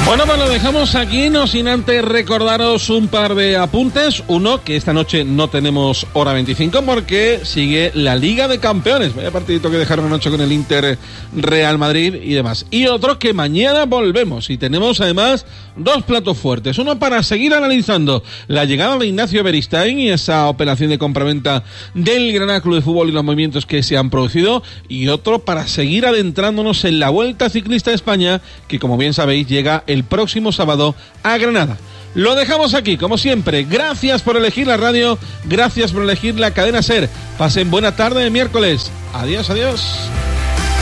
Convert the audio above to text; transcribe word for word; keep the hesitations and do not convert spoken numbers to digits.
Bueno, pues lo dejamos aquí, no sin antes recordaros un par de apuntes. Uno, que esta noche no tenemos hora veinticinco porque sigue la Liga de Campeones. Vaya partidito que dejaron anoche con el Inter Real Madrid y demás. Y otro, que mañana volvemos y tenemos además dos platos fuertes. Uno para seguir analizando la llegada de Ignacio Beristain y esa operación de compraventa del Granada Club de Fútbol y los movimientos que se han producido. Y otro para seguir adentrándonos en la Vuelta Ciclista de España, que como bien sabéis llega el próximo sábado a Granada. Lo dejamos aquí, como siempre. Gracias por elegir la radio, gracias por elegir la cadena SER. Pasen buena tarde de miércoles. Adiós, adiós.